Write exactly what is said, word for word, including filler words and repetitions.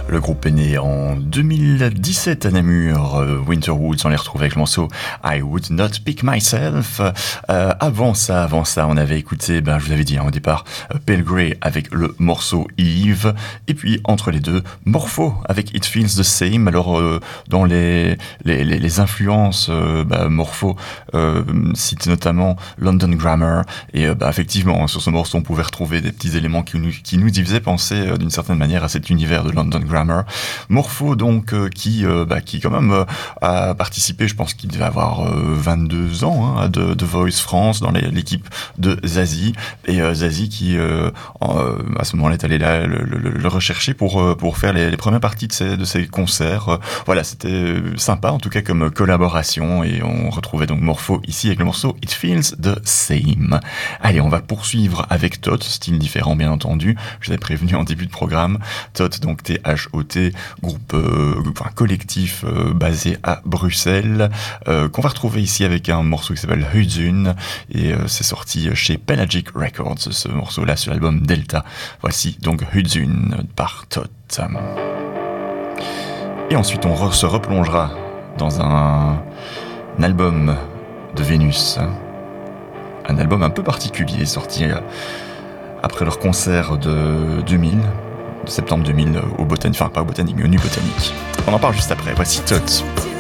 Le groupe est né en deux mille dix-sept à Namur. Euh, Winterwoods, on les retrouve avec le morceau I Would Not Pick Myself. Euh, avant ça, avant ça, on avait écouté, ben, je vous avais dit hein, au départ, euh, Pale Grey avec le morceau Eve. Et puis, entre les deux, Morpho avec It Feels the Same. Alors, euh, dans les, les, les, les influences, euh, bah, Morpho euh, cite notamment London Grammar. Et euh, bah, effectivement, sur ce morceau, on pouvait retrouver des petits éléments qui nous, qui nous y faisaient penser euh, d'une certaine manière à cet univers de London Grammar. Morpho donc euh, qui euh, bah, qui quand même euh, a participé, je pense qu'il devait avoir euh, vingt-deux ans hein, de The Voice France dans les, l'équipe de Zazie et euh, Zazie qui euh, en, euh, à ce moment-là est allé là le, le, le rechercher pour euh, pour faire les, les premières parties de ses de ses concerts. Euh, voilà, c'était sympa en tout cas comme collaboration et on retrouvait donc Morpho ici avec le morceau It Feels the Same. Allez, on va poursuivre avec Tot, style différent bien entendu. Je vous avais prévenu en début de programme. Tot donc T H O T, groupe, euh, enfin, collectif euh, basé à Bruxelles, euh, qu'on va retrouver ici avec un morceau qui s'appelle Hudsun, et euh, c'est sorti chez Pelagic Records, ce morceau-là, sur l'album Delta. Voici donc Hudsun par Tot. Et ensuite, on re- se replongera dans un, un album de Vénus, un album un peu particulier, sorti euh, après leur concert de deux mille, de septembre deux mille au Botanique, enfin pas au Botanique, mais au Nu Botanique. On en parle juste après, voici Tot.